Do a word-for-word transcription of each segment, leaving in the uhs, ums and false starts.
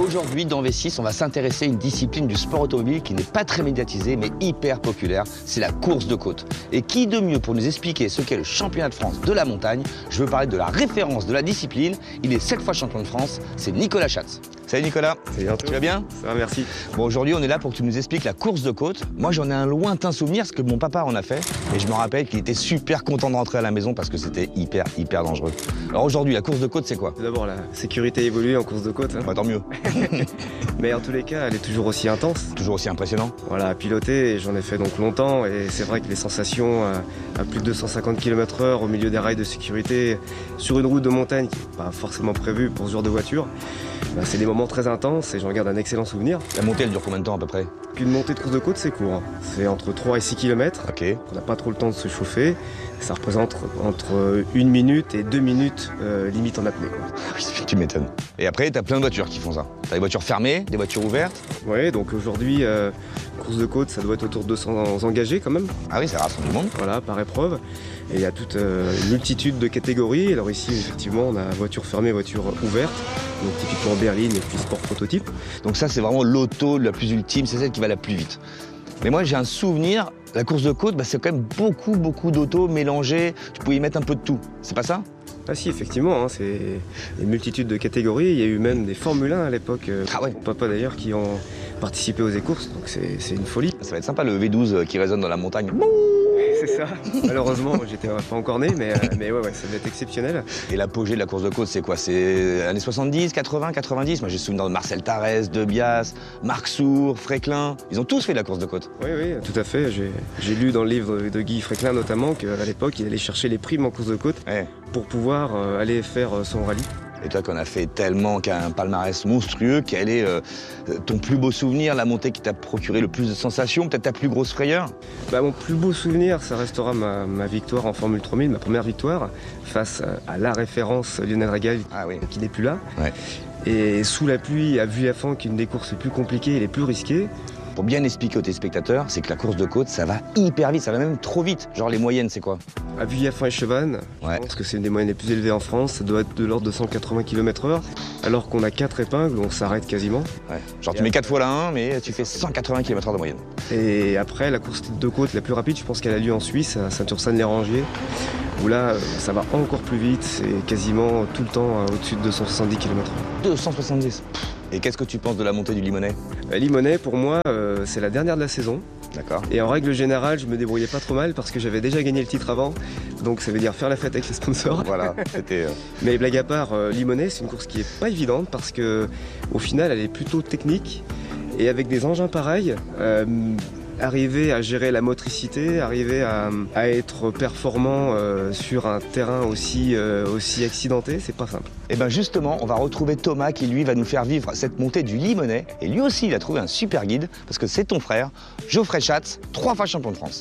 Aujourd'hui, dans V six, on va s'intéresser à une discipline du sport automobile qui n'est pas très médiatisée, mais hyper populaire. C'est la course de côte. Et qui de mieux pour nous expliquer ce qu'est le championnat de France de la montagne? Je veux parler de la référence de la discipline. Il est sept fois champion de France, c'est Nicolas Schatz. Salut Nicolas. Salut Antoine. Tu vas bien? Ça va, merci. Bon, aujourd'hui, on est là pour que tu nous expliques la course de côte. Moi, j'en ai un lointain souvenir, parce que mon papa en a fait. Et je me rappelle qu'il était super content de rentrer à la maison parce que c'était hyper, hyper dangereux. Alors aujourd'hui, la course de côte, c'est quoi? Tout d'abord, la sécurité évolue en course de côte. Hein. Bah, tant mieux. Mais en tous les cas, elle est toujours aussi intense. Toujours aussi impressionnant. Voilà, à piloter, et j'en ai fait donc longtemps. Et c'est vrai que les sensations à, à plus de deux cent cinquante kilomètres heure au milieu des rails de sécurité, sur une route de montagne qui n'est pas forcément prévue pour ce genre de voiture, bah, c'est des moments très intenses et j'en garde un excellent souvenir. La montée, elle dure combien de temps à peu près? Une montée de course de côte, c'est court. Hein. C'est entre trois et six kilomètres. Ok. On n'a pas trop le temps de se chauffer. Ça représente entre une minute et deux minutes euh, limite en apnée. Oui, tu m'étonnes. Et après, t'as plein de voitures qui font ça. T'as des voitures fermées, des voitures ouvertes. Oui, donc aujourd'hui, euh, course de côte, ça doit être autour de deux cents engagés quand même. Ah oui, ça rassemble du monde. Voilà, par épreuve. Et il y a toute euh, une multitude de catégories. Alors ici, effectivement, on a voiture fermée, voiture ouverte. Donc typiquement berline et puis sport prototype. Donc ça, c'est vraiment l'auto la plus ultime, c'est celle qui va la plus vite. Mais moi, j'ai un souvenir, la course de côte, bah, c'est quand même beaucoup, beaucoup d'autos mélangées. Tu pouvais y mettre un peu de tout. C'est pas ça? Ah si, effectivement, hein, c'est une multitude de catégories. Il y a eu même des Formule un à l'époque, euh, ah ouais. mon papa d'ailleurs, qui ont participé aux courses. Donc c'est une folie. Ça va être sympa, le V douze qui résonne dans la montagne. C'est ça. Malheureusement, j'étais pas encore né, mais, mais ouais, ouais, ça va être exceptionnel. Et l'apogée de la course de côte, c'est quoi? C'est années soixante-dix, quatre-vingts, quatre-vingt-dix? Moi, j'ai souvenir de Marcel Tarès, De Bias, Marc Sour, Fréclin. Ils ont tous fait de la course de côte. Oui, oui, tout à fait. J'ai lu dans le livre de Guy Fréclin notamment qu'à l'époque, il allait chercher les primes en course de côte ouais. pour pouvoir euh, aller faire son rallye. Et toi, qu'on a fait tellement, qu'un un palmarès monstrueux, quel est euh, ton plus beau souvenir, la montée qui t'a procuré le plus de sensations, peut-être ta plus grosse frayeur? Bah, mon plus beau souvenir, ça restera ma, ma victoire en Formule trois mille, ma première victoire, face à la référence Lionel Régal, ah, oui. qui n'est plus là. Ouais. Et sous la pluie, à Vuillafan, qui est une des courses les plus compliquées et les plus risquées. Pour bien expliquer aux téléspectateurs, c'est que la course de côte, ça va hyper vite, ça va même trop vite. Genre les moyennes, c'est quoi? À Vuillafan et Chevannes, ouais. je pense que c'est une des moyennes les plus élevées en France, ça doit être de l'ordre de cent quatre-vingts kilomètres heure, alors qu'on a quatre épingles, on s'arrête quasiment. Ouais. Genre et tu mets quatre fois la un, mais tu fais cent quatre-vingts kilomètres heure de moyenne. Et après, la course de côte la plus rapide, je pense qu'elle a lieu en Suisse, à Saint-Ursanne-les-Rangiers, où là, ça va encore plus vite, c'est quasiment tout le temps au-dessus de deux cent soixante-dix kilomètres heure. deux cent soixante-dix. Et qu'est-ce que tu penses de la montée du Limonest? Limonest, pour moi, euh, c'est la dernière de la saison. D'accord. Et en règle générale, je me débrouillais pas trop mal parce que j'avais déjà gagné le titre avant. Donc ça veut dire faire la fête avec les sponsors. Voilà, c'était... Euh... Mais blague à part, euh, Limonest, c'est une course qui est pas évidente parce que au final, elle est plutôt technique. Et avec des engins pareils, euh, arriver à gérer la motricité, arriver à, à être performant euh, sur un terrain aussi, euh, aussi accidenté, c'est pas simple. Et bien justement, on va retrouver Thomas qui lui va nous faire vivre cette montée du Limonest. Et lui aussi, il a trouvé un super guide parce que c'est ton frère, Geoffrey Schatz, trois fois champion de France.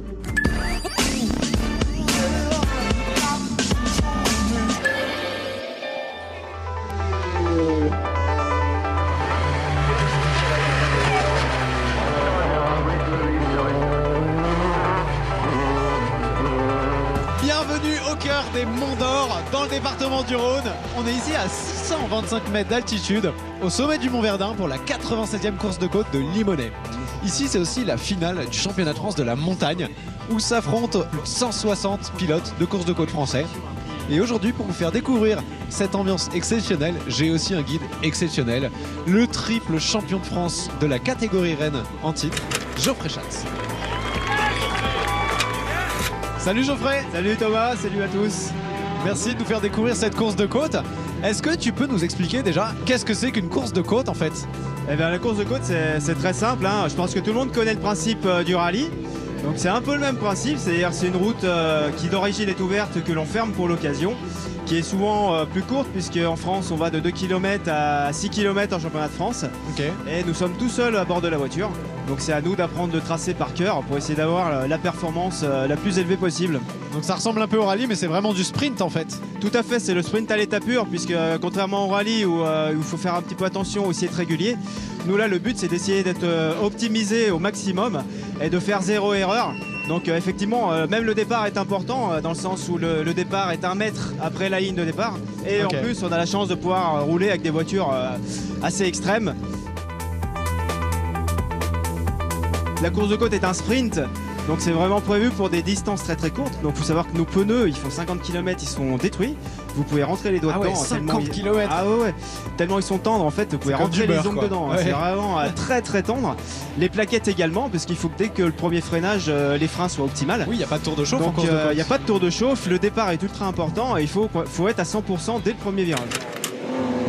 Bienvenue au cœur des Monts d'Or, dans le département du Rhône. On est ici à six cent vingt-cinq mètres d'altitude, au sommet du Mont Verdun pour la quatre-vingt-septième course de côte de Limonest. Ici, c'est aussi la finale du championnat de France de la montagne, où s'affrontent plus de cent soixante pilotes de course de côte français. Et aujourd'hui, pour vous faire découvrir cette ambiance exceptionnelle, j'ai aussi un guide exceptionnel, le triple champion de France de la catégorie Rennes en titre, Geoffrey Schatz. Salut Geoffrey. Salut Thomas, salut à tous. Merci de nous faire découvrir cette course de côte. Est-ce que tu peux nous expliquer déjà qu'est-ce que c'est qu'une course de côte en fait? Eh bien la course de côte c'est très simple, hein. Je pense que tout le monde connaît le principe euh, du rallye. Donc c'est un peu le même principe, c'est-à-dire c'est une route euh, qui d'origine est ouverte que l'on ferme pour l'occasion, qui est souvent euh, plus courte puisque en France on va de deux kilomètres à six kilomètres en championnat de France. Okay. Et nous sommes tout seuls à bord de la voiture. Donc c'est à nous d'apprendre le tracé par cœur pour essayer d'avoir la performance euh, la plus élevée possible. Donc ça ressemble un peu au rallye mais c'est vraiment du sprint en fait. Tout à fait, c'est le sprint à l'état pur puisque euh, contrairement au rallye où euh, il faut faire un petit peu attention aussi être régulier, nous là le but c'est d'essayer d'être euh, optimisé au maximum et de faire zéro erreur Donc euh, effectivement, euh, même le départ est important euh, dans le sens où le, le départ est un mètre après la ligne de départ. Et Okay. en plus, on a la chance de pouvoir euh, rouler avec des voitures euh, assez extrêmes. La course de côte est un sprint, donc c'est vraiment prévu pour des distances très très courtes. Donc il faut savoir que nos pneus, ils font cinquante kilomètres, ils sont détruits. Vous pouvez rentrer les doigts Ah ouais, dedans. cinquante ils- kilomètres. Ah ouais, ouais. Tellement ils sont tendres en fait, vous pouvez C'est comme rentrer du les beurre, ongles quoi. dedans. Ouais. C'est vraiment euh, très très tendre. Les plaquettes également, parce qu'il faut que dès que le premier freinage, euh, les freins soient optimales. Oui, il n'y a pas de tour de chauffe en Donc course de il côte. n'y a pas de tour de chauffe, le départ est ultra important et il faut, faut être à cent pour cent dès le premier virage.